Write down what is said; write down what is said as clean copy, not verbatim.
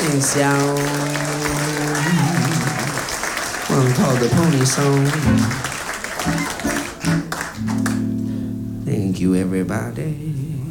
Thanks, y'all. One called the Pony Song. Thank you, everybody.